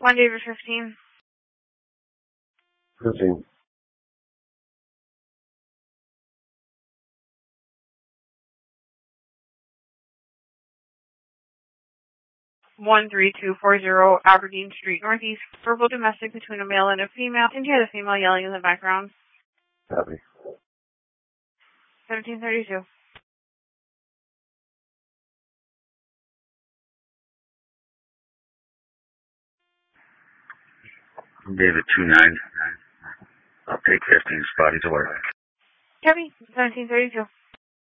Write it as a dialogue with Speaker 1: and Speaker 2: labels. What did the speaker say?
Speaker 1: 1 David 15.
Speaker 2: 15.
Speaker 1: One 3240 Aberdeen Street Northeast. Verbal domestic between a male and a female. And you hear the female yelling in the background.
Speaker 2: Copy.
Speaker 1: 1732.
Speaker 3: David 29. I'll take 15 Spotty's away.
Speaker 1: Copy. 1732.